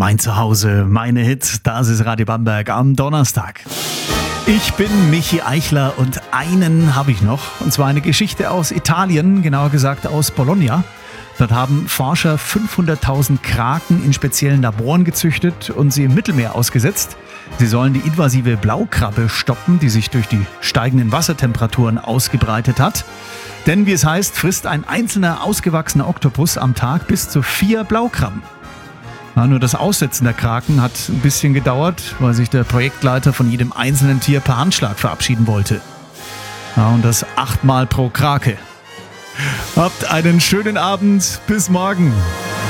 mein Zuhause, meine Hits. Das ist Radio Bamberg am Donnerstag. Ich bin Michi Eichler und einen habe ich noch. Und zwar eine Geschichte aus Italien, genauer gesagt aus Bologna. Dort haben Forscher 500.000 Kraken in speziellen Laboren gezüchtet und sie im Mittelmeer ausgesetzt. Sie sollen die invasive Blaukrabbe stoppen, die sich durch die steigenden Wassertemperaturen ausgebreitet hat. Denn wie es heißt, frisst ein einzelner ausgewachsener Oktopus am Tag bis zu 4 Blaukrabben. Ja, nur das Aussetzen der Kraken hat ein bisschen gedauert, weil sich der Projektleiter von jedem einzelnen Tier per Handschlag verabschieden wollte. Ja, und das 8-mal pro Krake. Habt einen schönen Abend. Bis morgen.